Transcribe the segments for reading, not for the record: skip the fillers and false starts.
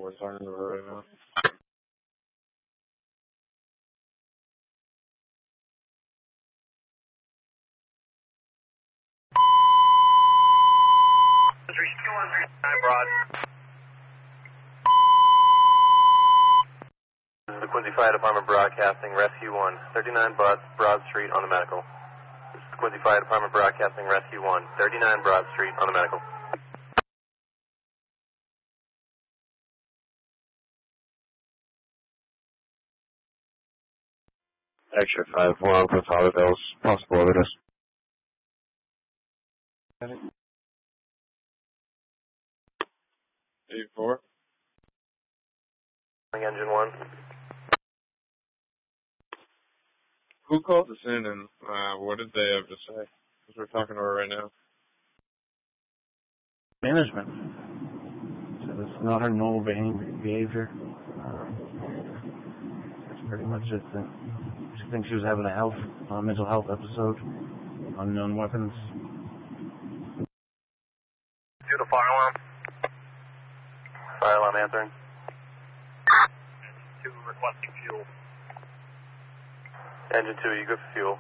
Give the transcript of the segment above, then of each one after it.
We're talking to her right now. Broad. This is the Quincy Fire Department Broadcasting, Rescue 1, 39 Broad Street on the medical. This is the Quincy Fire Department Broadcasting, Rescue 1, 39 Broad Street on the medical. Extra 5-1 for Father Bill's possible overdose. Eight-4. Engine 1. Who called us in and what did they have to say? Because we're talking to her right now. Management. So it's not her normal behavior. It's pretty much just that she thinks she was having a mental health episode. Unknown weapons. To the fire alarm. Fire alarm answering. 2 requesting fuel. Engine 2, you good for fuel?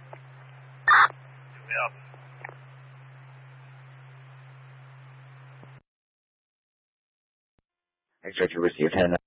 Yep. Extra to receive 10.